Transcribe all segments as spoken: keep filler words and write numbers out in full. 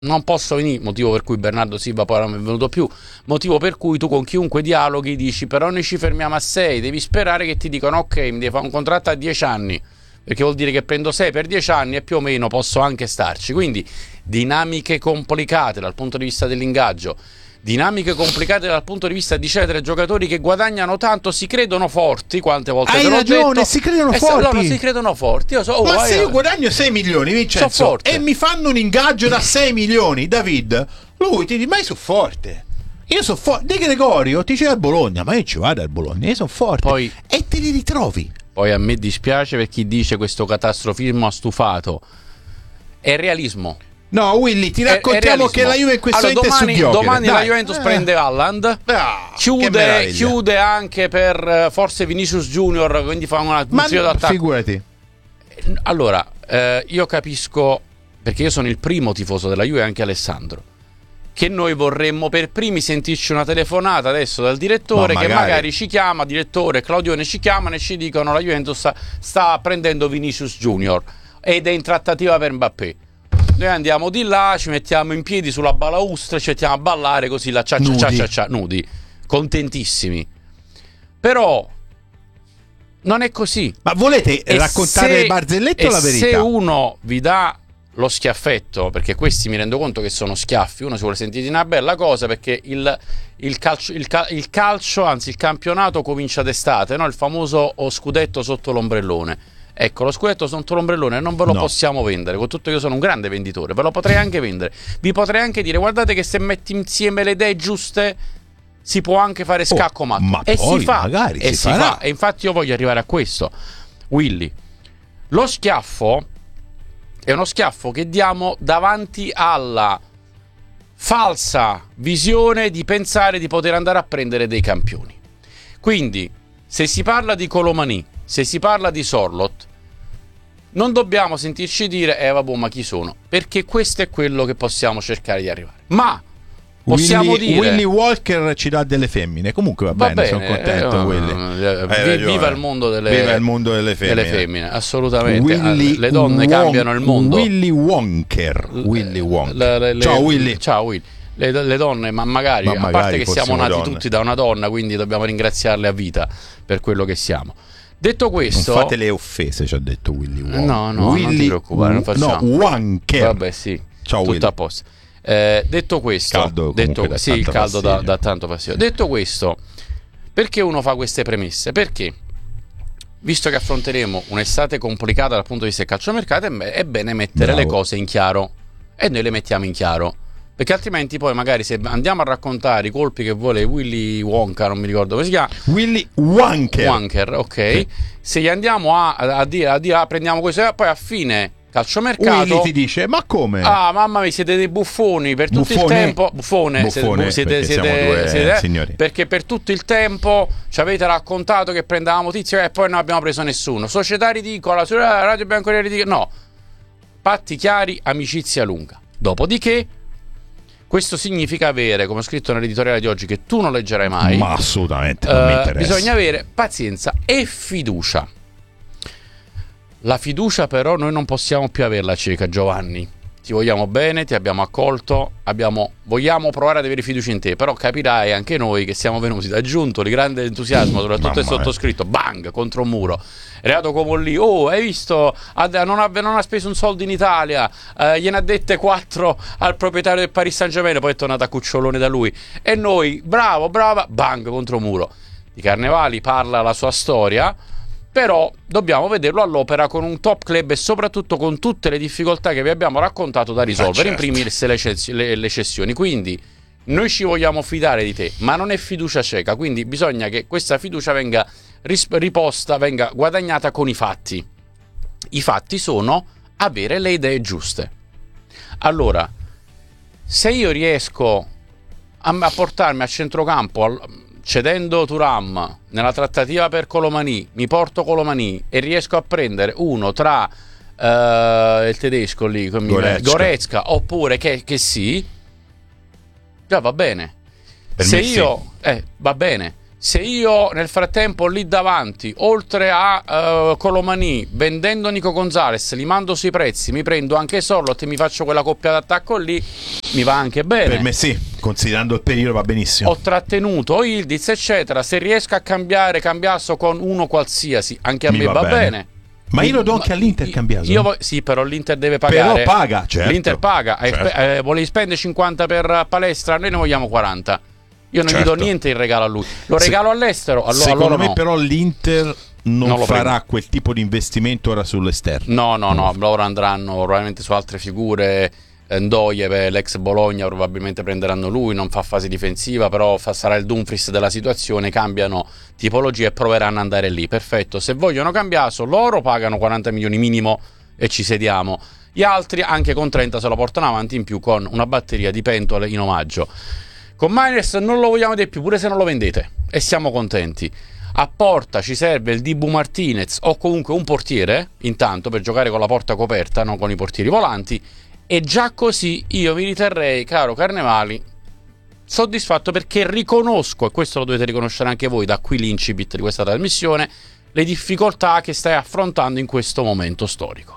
non posso venire, motivo per cui Bernardo Silva poi non è venuto più, motivo per cui tu con chiunque dialoghi dici però noi ci fermiamo a sei, devi sperare che ti dicano ok, mi devi fare un contratto a dieci anni, perché vuol dire che prendo sei per dieci anni e più o meno posso anche starci. Quindi dinamiche complicate dal punto di vista dell'ingaggio, dinamiche complicate dal punto di vista di cedere giocatori che guadagnano tanto, si credono forti, quante volte hai te l'ho ragione, detto, si credono e forti, loro si credono forti. Io so, oh, ma se io io guadagno sei milioni, Vincenzo, e mi fanno un ingaggio da sei milioni, David, lui ti dice ma io sono forte, io sono forte. De Gregorio ti dice al Bologna, ma io ci vado al Bologna, io sono forte, poi, e te li ritrovi. Poi a me dispiace per chi dice questo catastrofismo ha stufato, è realismo. No, Willy, ti raccontiamo che la Juve in questo allora, momento domani, è su Gyökeres. domani Dai. la Juventus eh. prende Haaland, ah, chiude, chiude anche per forse Vinicius Junior, quindi fa una ma tiro d'attacco. Figurati. Allora, eh, io capisco, perché io sono il primo tifoso della Juve, anche Alessandro, che noi vorremmo per primi sentirci una telefonata adesso dal direttore, ma magari. che magari ci chiama, direttore, Claudione ci chiamano e ci dicono la Juventus sta, sta prendendo Vinicius Junior ed è in trattativa per Mbappé. Noi andiamo di là, ci mettiamo in piedi sulla balaustra, ci mettiamo a ballare così, la cia cia cia cia cia, nudi, contentissimi. Però non è così. Ma volete e raccontare se, il barzelletto o la verità? Se uno vi dà lo schiaffetto, perché questi mi rendo conto che sono schiaffi, uno si vuole sentire una bella cosa, perché il, il, calcio, il, il calcio, anzi il campionato comincia d'estate, no? Il famoso scudetto sotto l'ombrellone. Ecco, lo scudetto sotto l'ombrellone non ve lo no. possiamo vendere, con tutto che io sono un grande venditore, ve lo potrei anche vendere. Vi potrei anche dire, guardate che se metti insieme le idee giuste si può anche fare scacco oh, matto. Ma e poi si fa, magari e si, si fa. E infatti io voglio arrivare a questo. Willy, lo schiaffo è uno schiaffo che diamo davanti alla falsa visione di pensare di poter andare a prendere dei campioni. Quindi, se si parla di Colomani, se si parla di Sorloth, non dobbiamo sentirci dire eh vabbè, ma chi sono? Perché questo è quello che possiamo cercare di arrivare. Ma possiamo Willy, dire Willy Walker ci dà delle femmine. Comunque va, va bene, bene, sono contento. eh, Willy. Eh, viva il mondo delle, viva il mondo delle femmine. Delle femmine assolutamente. Willy le donne Won- cambiano il mondo. Willy Wonker. Willy Wonker. Le, le, le, ciao Willy. Ciao Willy. Le, le donne, ma magari, ma a magari parte che siamo nati donne. tutti da una donna, quindi dobbiamo ringraziarle a vita per quello che siamo. Detto questo, non fate le offese, ci ha detto Willy Wonker. No, no, Willy, non ti preoccupare, non facciamo. No, Wonker. Vabbè, sì. Ciao tutto Willy. a posto. Eh, detto questo, caldo detto, da sì, il caldo da, da tanto fastidio. Detto questo, perché uno fa queste premesse? Perché, visto che affronteremo un'estate complicata dal punto di vista del calciomercato, è bene mettere Bravo. le cose in chiaro. E noi le mettiamo in chiaro. Perché altrimenti poi magari se andiamo a raccontare i colpi che vuole Willy Wonka, non mi ricordo come si chiama, Willy Wonker, Wonker ok, sì. Se gli andiamo a, a dire, a dire ah, prendiamo questo, poi a fine calciomercato Willy ti dice ma come? Ah mamma mia, siete dei buffoni per tutto buffone, il tempo buffone, buffone siete, siete, siamo due siete, signori. Perché per tutto il tempo ci avete raccontato che prendevamo tizio e poi non abbiamo preso nessuno. Società ridicola, Radio Bianconera ridicola. No, patti chiari, amicizia lunga. Dopodiché questo significa avere, come ho scritto nell'editoriale di oggi, che tu non leggerai mai, ma assolutamente non uh, mi interessa. Bisogna avere pazienza e fiducia. La fiducia però noi non possiamo più averla cieca, Giovanni. Ti vogliamo bene, ti abbiamo accolto, abbiamo, vogliamo provare ad avere fiducia in te, però capirai anche noi che siamo venuti da Giunto di grande entusiasmo, soprattutto il sottoscritto, bang, contro un muro. Reato come lì, oh, hai visto, non ha, non ha speso un soldo in Italia, eh, gliene ha dette quattro al proprietario del Paris Saint-Germain, poi è tornato a cucciolone da lui. E noi, bravo, brava, bang, contro un muro. Di Carnevali parla la sua storia, però dobbiamo vederlo all'opera con un top club e soprattutto con tutte le difficoltà che vi abbiamo raccontato da risolvere, ah, certo. In primis le, cess- le, le cessioni. Quindi noi ci vogliamo fidare di te, ma non è fiducia cieca, quindi bisogna che questa fiducia venga ris- riposta, venga guadagnata con i fatti. I fatti sono avere le idee giuste. Allora, se io riesco a, a portarmi a centrocampo al, cedendo Thuram nella trattativa per Colomani, mi porto Colomani e riesco a prendere uno tra uh, il tedesco lì Goretzka, Goretzka oppure che, che sì, già va bene. Per se io sì. eh, va bene. Se io nel frattempo lì davanti, oltre a uh, Colomani, vendendo Nico Gonzalez, li mando sui prezzi, mi prendo anche Sorloth e mi faccio quella coppia d'attacco lì, mi va anche bene. Per me sì, considerando il periodo va benissimo. Ho trattenuto Ildiz eccetera, se riesco a cambiare Cambiaso con uno qualsiasi, anche a mi me va, va bene. bene. Ma io lo do anche all'Inter Cambiaso. Io, sì, però l'Inter deve pagare. Però paga, certo. L'Inter paga, certo. eh, volevi spendere cinquanta per Palestra, noi ne vogliamo quaranta. Io non certo. gli do niente in regalo a lui, lo regalo Se, all'estero. Allora, secondo allora me, no. però, l'Inter non, non farà prendo. quel tipo di investimento ora sull'esterno. No, no, no. Loro andranno probabilmente su altre figure. Ndoye, l'ex Bologna, probabilmente prenderanno lui. Non fa fase difensiva, però fa, sarà il Dumfries della situazione. Cambiano tipologia e proveranno ad andare lì. Perfetto. Se vogliono Cambiaso, loro pagano quaranta milioni minimo e ci sediamo. Gli altri, anche con trenta, se lo portano avanti in più con una batteria di pentole in omaggio. Con Mahrez non lo vogliamo di più, pure se non lo vendete, e siamo contenti. A porta ci serve il Dibu Martinez o comunque un portiere, intanto, per giocare con la porta coperta, non con i portieri volanti, e già così io mi riterrei, caro Carnevali, soddisfatto, perché riconosco, e questo lo dovete riconoscere anche voi, da qui l'incipit di questa trasmissione, le difficoltà che stai affrontando in questo momento storico.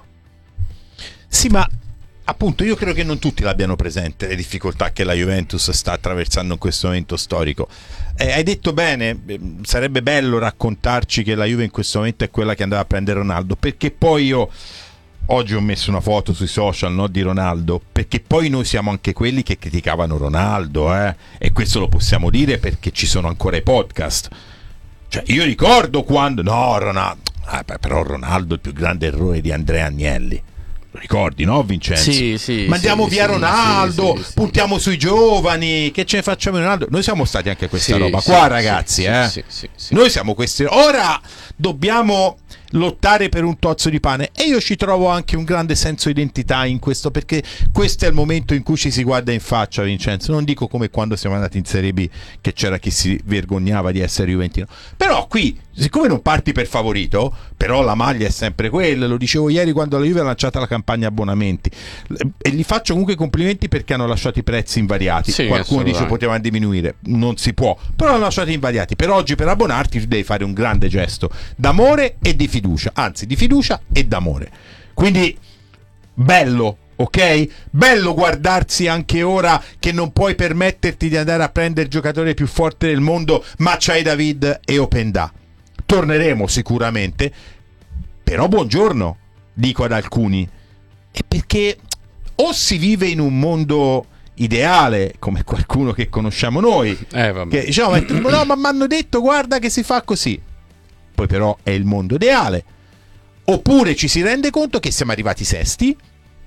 Sì, ma appunto io credo che non tutti l'abbiano presente le difficoltà che la Juventus sta attraversando in questo momento storico. Eh, hai detto bene, sarebbe bello raccontarci che la Juve in questo momento è quella che andava a prendere Ronaldo, perché poi io oggi ho messo una foto sui social, no, di Ronaldo, perché poi noi siamo anche quelli che criticavano Ronaldo, eh? E questo lo possiamo dire perché ci sono ancora i podcast. Cioè io ricordo quando no Ronaldo, ah, però Ronaldo è il più grande errore di Andrea Agnelli. Lo ricordi, no, Vincenzo? Sì, sì. Mandiamo sì, via sì, Ronaldo, sì, sì, puntiamo sui giovani, che ce ne facciamo Ronaldo? Noi siamo stati anche questa sì, roba sì, qua, sì, ragazzi, sì, eh? Sì, sì, sì. Noi siamo questi. Ora dobbiamo lottare per un tozzo di pane, e io ci trovo anche un grande senso di identità in questo, perché questo è il momento in cui ci si guarda in faccia, Vincenzo. Non dico come quando siamo andati in Serie B, che c'era chi si vergognava di essere juventino, però qui, siccome non parti per favorito, però la maglia è sempre quella. Lo dicevo ieri quando la Juve ha lanciato la campagna abbonamenti, e gli faccio comunque complimenti perché hanno lasciato i prezzi invariati. Sì, qualcuno dice potevano diminuire, non si può, però hanno lasciato invariati. Per oggi, per abbonarti, tu devi fare un grande gesto d'amore e di fiducia, anzi di fiducia e d'amore. Quindi bello, ok? Bello guardarsi anche ora che non puoi permetterti di andare a prendere il giocatore più forte del mondo, ma c'hai David e Openda. Torneremo sicuramente, però buongiorno, dico ad alcuni, è perché o si vive in un mondo ideale come qualcuno che conosciamo noi, eh, che diciamo no, ma mi hanno detto guarda che si fa così, poi però è il mondo ideale, oppure ci si rende conto che siamo arrivati sesti,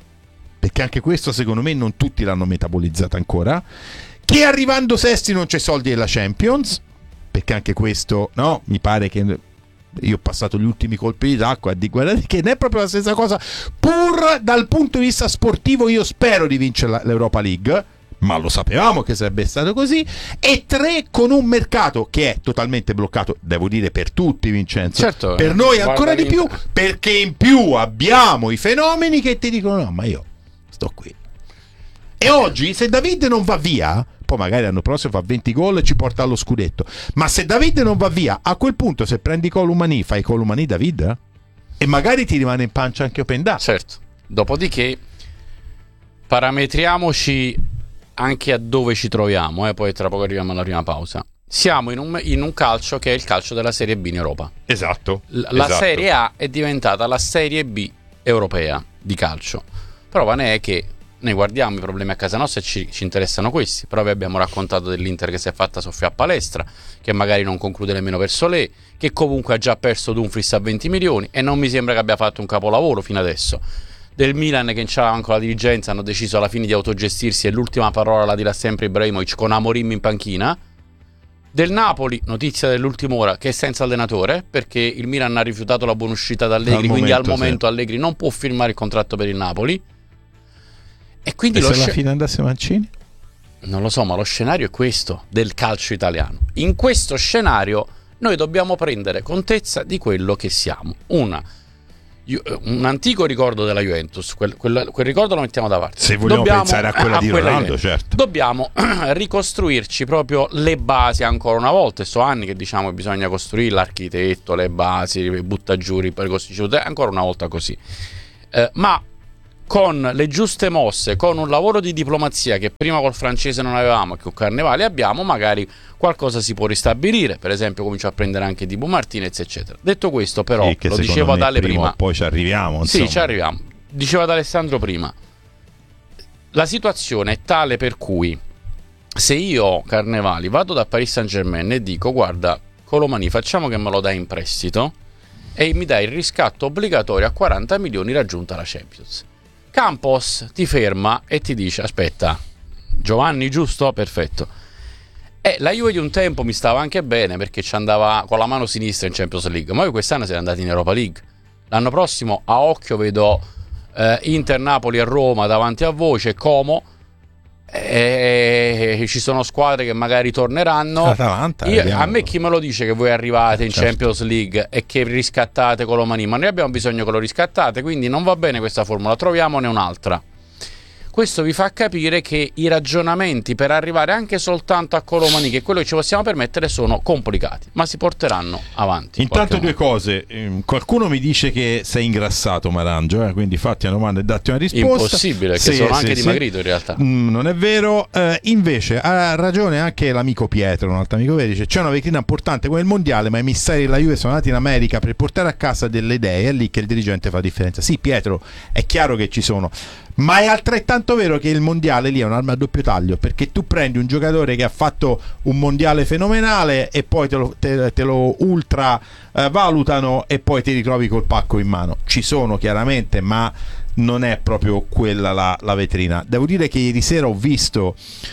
perché anche questo secondo me non tutti l'hanno metabolizzato ancora, che arrivando sesti non c'è soldi della Champions, perché anche questo, no, mi pare che io ho passato gli ultimi colpi d'acqua a dire guardate che non è proprio la stessa cosa, pur dal punto di vista sportivo io spero di vincere l'Europa League, ma lo sapevamo che sarebbe stato così, e tre con un mercato che è totalmente bloccato, devo dire per tutti, Vincenzo, certo, per noi ancora di più, l'Inter, perché in più abbiamo i fenomeni che ti dicono no ma io sto qui. E oggi se David non va via, poi magari l'anno prossimo fa venti gol e ci porta allo scudetto, ma se David non va via, a quel punto se prendi Columani fai Columani David, eh? E magari ti rimane in pancia anche Openda. Certo. Dopodiché parametriamoci anche a dove ci troviamo, eh? Poi tra poco arriviamo alla prima pausa. Siamo in un, in un calcio che è il calcio della Serie B in Europa. Esatto. L- la esatto. Serie A è diventata la Serie B europea di calcio. Prova ne è che noi guardiamo i problemi a casa nostra e ci, ci interessano questi. Però vi abbiamo raccontato dell'Inter che si è fatta soffiare a palestra, che magari non conclude nemmeno per Solé, che comunque ha già perso Dumfries a venti milioni e non mi sembra che abbia fatto un capolavoro fino adesso. Del Milan che c'era anche la dirigenza, hanno deciso alla fine di autogestirsi e l'ultima parola la dirà sempre Ibrahimovic con Amorim in panchina. Del Napoli, notizia dell'ultima ora, che è senza allenatore perché il Milan ha rifiutato la buonuscita da Allegri, al quindi momento, al momento sì. Allegri non può firmare il contratto per il Napoli. E quindi e lo se sc- alla fine andasse Mancini? Non lo so, ma lo scenario è questo del calcio italiano. In questo scenario noi dobbiamo prendere contezza di quello che siamo. Una io, un antico ricordo della Juventus, quel, quel, quel ricordo lo mettiamo da parte. Se vogliamo dobbiamo, pensare a quella a di quella Ronaldo, Juventus. Certo. Dobbiamo ricostruirci proprio le basi ancora una volta. E so anni che diciamo che bisogna costruire l'architetto, le basi, butta giù, ricostruire, ancora una volta così. Eh, ma con le giuste mosse, con un lavoro di diplomazia che prima col francese non avevamo e che con Carnevali abbiamo, magari qualcosa si può ristabilire. Per esempio comincio a prendere anche Dibu Martinez eccetera. Detto questo però, lo dicevo ad Ale prima, poi ci arriviamo insomma. Sì, ci arriviamo. Diceva ad Alessandro prima, la situazione è tale per cui se io, Carnevali, vado da Paris Saint-Germain e dico guarda Colomani, facciamo che me lo dai in prestito e mi dai il riscatto obbligatorio a quaranta milioni raggiunta la Champions, Campos ti ferma e ti dice aspetta, Giovanni giusto? Perfetto. E la Juve di un tempo mi stava anche bene perché ci andava con la mano sinistra in Champions League, ma io quest'anno siamo andati in Europa League. L'anno prossimo a occhio vedo eh, Inter, Napoli e Roma davanti a voce, Como, e ci sono squadre che magari torneranno. Atalanta, io, a me chi me lo dice che voi arrivate in certo. Champions League e che riscattate Colomani? Ma noi abbiamo bisogno che lo riscattate, quindi non va bene questa formula, troviamone un'altra. Questo vi fa capire che i ragionamenti per arrivare anche soltanto a Colomani, che è quello che ci possiamo permettere, sono complicati, ma si porteranno avanti. Intanto due cose, qualcuno mi dice che sei ingrassato Marangio, eh? Quindi fatti una domanda e datti una risposta. Impossibile, che sì, sono sì, anche sì. dimagrito in realtà. Mm, non è vero, eh, invece ha ragione anche l'amico Pietro, un altro amico vero, dice c'è una vetrina importante come il mondiale, ma i misteri della Juve sono andati in America per portare a casa delle idee, è lì che il dirigente fa la differenza. Sì Pietro, è chiaro che ci sono, ma è altrettanto vero che il mondiale lì è un'arma a doppio taglio, perché tu prendi un giocatore che ha fatto un mondiale fenomenale e poi te lo, te, te lo ultra eh, valutano e poi ti ritrovi col pacco in mano. Ci sono chiaramente, ma non è proprio quella la, la vetrina. Devo dire che ieri sera ho visto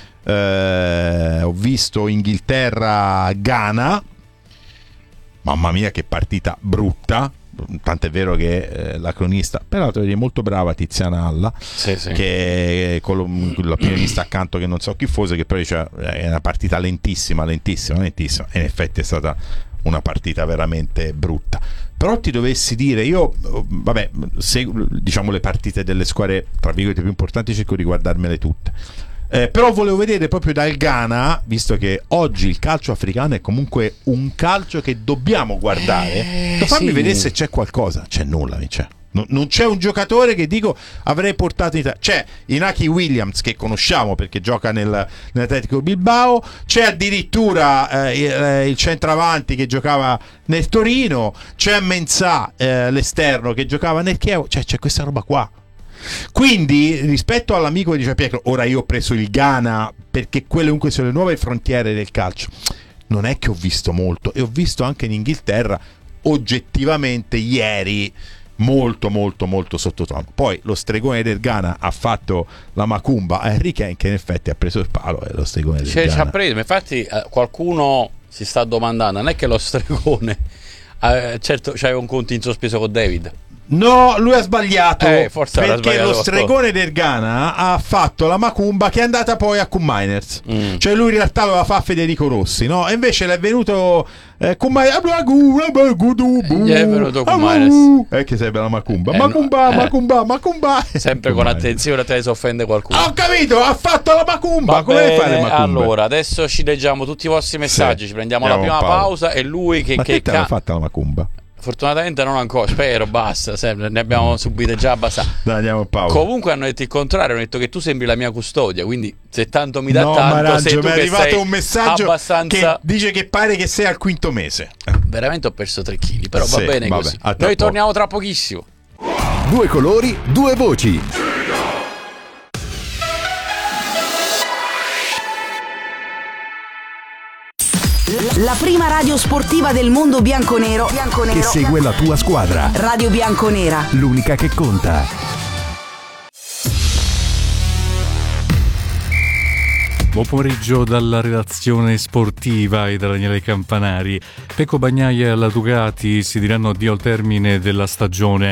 eh, ho visto Inghilterra-Ghana, mamma mia che partita brutta. Tant'è vero che eh, la cronista, peraltro è molto brava, Tiziana Alla, sì, sì. che è con l'opinionista accanto che non so chi fosse, che poi dice è una partita lentissima, lentissima, lentissima, e in effetti è stata una partita veramente brutta. Però ti dovessi dire, io vabbè, se, diciamo le partite delle squadre tra virgolette più importanti cerco di guardarmele tutte. Eh, però volevo vedere proprio dal Ghana, visto che oggi il calcio africano è comunque un calcio che dobbiamo guardare, eh, fammi sì. vedere se c'è qualcosa. C'è nulla, c'è. No, non c'è un giocatore che dico avrei portato in Italia. C'è Inaki Williams, che conosciamo perché gioca nel, nell'Atletico Bilbao, c'è addirittura eh, il, il centravanti che giocava nel Torino, c'è Mensah, eh, l'esterno che giocava nel Chievo, cioè c'è questa roba qua. Quindi rispetto all'amico che dice Pietro, ora io ho preso il Ghana perché quelle comunque sono le nuove frontiere del calcio, non è che ho visto molto, e ho visto anche in Inghilterra oggettivamente ieri molto molto molto sottotono. Poi lo stregone del Ghana ha fatto la macumba a Harry Kane, che in effetti ha preso il palo, e lo stregone del cioè, Ghana ci ha preso. Infatti eh, qualcuno si sta domandando, non è che lo stregone eh, certo c'aveva un conto in sospeso con David. No, lui ha sbagliato, eh, forse perché sbagliato. Lo stregone del Ghana ha fatto la macumba che è andata poi a Cum Miners, mm. cioè lui in realtà lo fa Federico Rossi, no? E invece l'è venuto eh, Cum Miners, gli è venuto Cum Miners, è che serve la macumba, eh, macumba, no, macumba, eh. macumba, sempre con attenzione, te si offende qualcuno. Ho capito, ha fatto la macumba. Va come bene, fai le macumbe? Allora adesso ci leggiamo tutti i vostri messaggi, sì. Ci prendiamo la prima pausa e lui che, Ma che te l'ha fatta la macumba? Fortunatamente non ancora, spero, basta, sempre, ne abbiamo subite già abbastanza. Dai, andiamo a pausa. Comunque hanno detto il contrario, hanno detto che tu sembri la mia custodia, quindi se tanto mi dà no, tanto, Marangio, sei tu mi è che arrivato sei un messaggio abbastanza... che dice che pare che sei al quinto mese. Veramente ho perso tre chili, però sì, va bene vabbè, così. Noi torniamo tra pochissimo. Due colori, due voci. La prima radio sportiva del mondo bianconero, bianconero che segue la tua squadra. Radio Bianconera, l'unica che conta. Buon pomeriggio dalla redazione sportiva e da Daniele Campanari. Pecco Bagnaia e la Ducati si diranno addio al termine della stagione.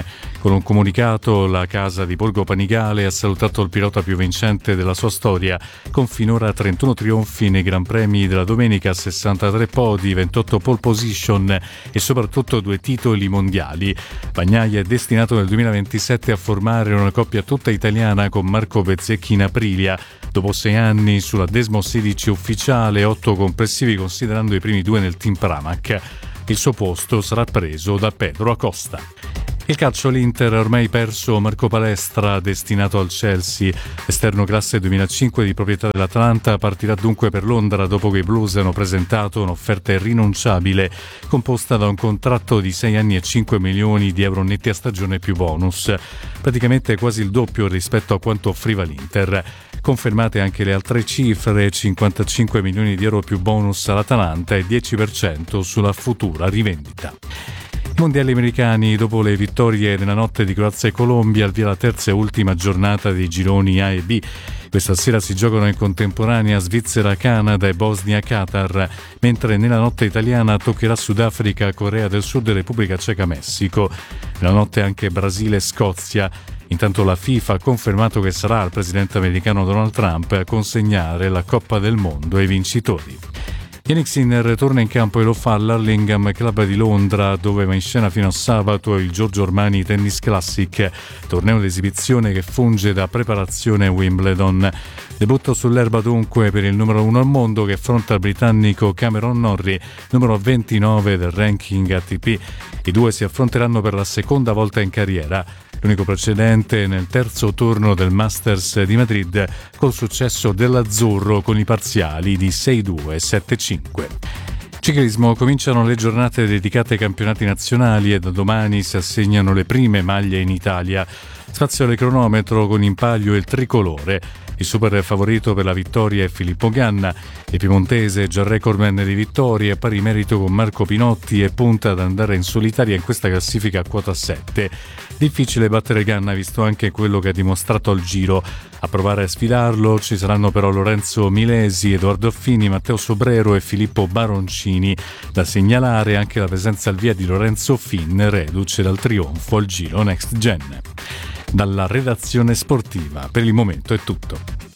Con un comunicato la casa di Borgo Panigale ha salutato il pilota più vincente della sua storia, con finora trentuno trionfi nei Gran Premi della domenica, sessantatré podi, ventotto pole position e soprattutto due titoli mondiali. Bagnaia è destinato nel duemilaventisette a formare una coppia tutta italiana con Marco Bezzecchi in Aprilia, dopo sei anni sulla Desmo sedici ufficiale, otto complessivi considerando i primi due nel team Pramac. Il suo posto sarà preso da Pedro Acosta. Il calcio, l'Inter ha ormai perso Marco Palestra, destinato al Chelsea. Esterno classe duemilacinque di proprietà dell'Atalanta, partirà dunque per Londra dopo che i Blues hanno presentato un'offerta irrinunciabile composta da un contratto di sei anni e cinque milioni di euro netti a stagione più bonus, praticamente quasi il doppio rispetto a quanto offriva l'Inter. Confermate anche le altre cifre: cinquantacinque milioni di euro più bonus all'Atalanta e dieci per cento sulla futura rivendita. I mondiali americani, dopo le vittorie nella notte di Croazia e Colombia, al via la terza e ultima giornata dei gironi A e B. Questa sera si giocano in contemporanea Svizzera, Canada e Bosnia-Qatar, mentre nella notte italiana toccherà Sudafrica, Corea del Sud e Repubblica Ceca, Messico. Nella notte anche Brasile e Scozia. Intanto la FIFA ha confermato che sarà il presidente americano Donald Trump a consegnare la Coppa del Mondo ai vincitori. Yannick Sinner torna in campo e lo fa all'Hurlingham Club di Londra, dove va in scena fino a sabato il Giorgio Armani Tennis Classic, torneo d'esibizione che funge da preparazione a Wimbledon. Debutto sull'erba dunque per il numero uno al mondo, che affronta il britannico Cameron Norrie, numero ventinove del ranking A T P. I due si affronteranno per la seconda volta in carriera. L'unico precedente nel terzo turno del Masters di Madrid, col successo dell'azzurro con i parziali di sei due e sette cinque. Ciclismo, cominciano le giornate dedicate ai campionati nazionali e da domani si assegnano le prime maglie in Italia. Spazio al cronometro con in palio il tricolore. Il super favorito per la vittoria è Filippo Ganna. Il piemontese, già recordman di vittorie, a pari merito con Marco Pinotti e punta ad andare in solitaria in questa classifica a quota sette. Difficile battere Ganna, visto anche quello che ha dimostrato al Giro. A provare a sfidarlo ci saranno però Lorenzo Milesi, Edoardo Affini, Matteo Sobrero e Filippo Baroncini. Da segnalare anche la presenza al via di Lorenzo Finn, reduce dal trionfo al Giro Next Gen. Dalla redazione sportiva per il momento è tutto.